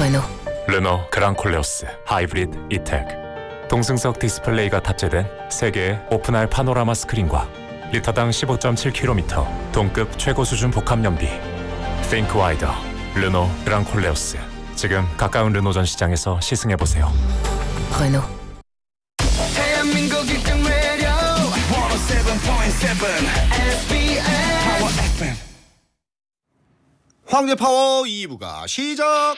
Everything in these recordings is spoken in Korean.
Renault. 르노 그랑콜레오스 하이브리드 이텍. 동승석 디스플레이가 탑재된 3개의 오픈할 파노라마 스크린과 리터당 15.7km 동급 최고 수준 복합 연비. Think wider. 르노 그랑콜레오스. 지금 가까운 르노전 시장에서 시승해보세요. Renault. 대한민국 1등 라디오 107.7 SBS Power FM. 황제 파워 2부가 시작.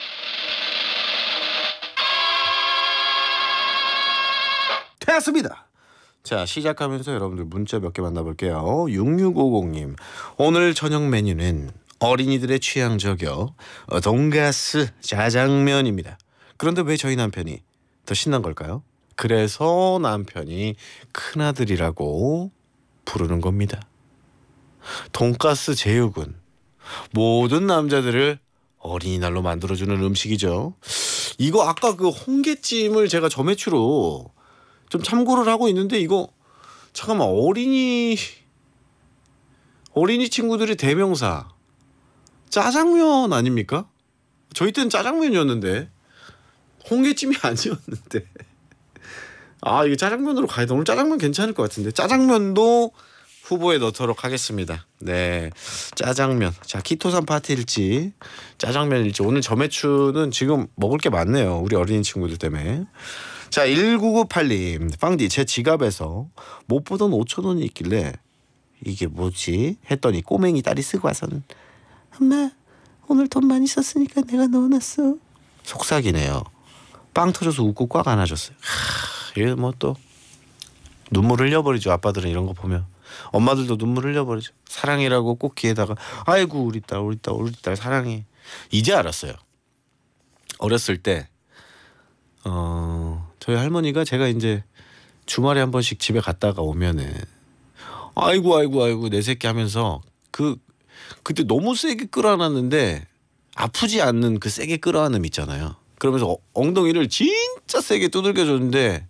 됐습니다. 자, 시작하면서 여러분들 문자 몇 개 만나볼게요. 6650님, 오늘 저녁 메뉴는 어린이들의 취향 저격 돈가스 짜장면입니다. 그런데 왜 저희 남편이 더 신난 걸까요? 그래서 남편이 큰아들이라고 부르는 겁니다. 돈가스 제육은 모든 남자들을 어린이날로 만들어주는 음식이죠. 이거 아까 그 홍게찜을 제가 저매추로 좀 참고를 하고 있는데, 이거 잠깐만, 어린이 친구들의 대명사 짜장면 아닙니까? 저희 때는 짜장면이었는데 홍게찜이 아니었는데. 아, 이거 짜장면으로 가야 돼. 오늘 짜장면 괜찮을 것 같은데. 짜장면도 후보에 넣도록 하겠습니다. 네, 짜장면. 자, 키토산 파티일지 짜장면일지 오늘 저매추는 지금 먹을 게 많네요. 우리 어린이 친구들 때문에. 자, 1998님, 빵디 제 지갑에서 못 보던 5,000원이 있길래 이게 뭐지 했더니 꼬맹이 딸이 쓰고 와서는 엄마 오늘 돈 많이 썼으니까 내가 넣어놨어. 속삭이네요. 빵 터져서 웃고 꽉 안아줬어요. 이게 뭐 또 눈물 흘려버리죠. 아빠들은 이런 거 보면. 엄마들도 눈물 흘려버리죠. 사랑이라고 꼭 귀에다가 아이고 우리 딸 사랑해. 이제 알았어요. 어렸을 때 저희 할머니가 제가 이제 주말에 한 번씩 집에 갔다가 오면은 아이고 내 새끼 하면서 그때 너무 세게 끌어안았는데 아프지 않는 그 세게 끌어안음 있잖아요. 그러면서 엉덩이를 진짜 세게 두들겨 줬는데